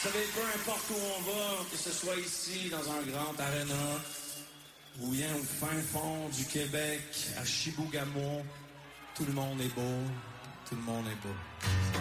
savez, peu importe où on va, que ce soit ici, dans un grand aréna, ou bien au fin fond du Québec, à Chibougamau, tout le monde est beau, tout le monde est beau.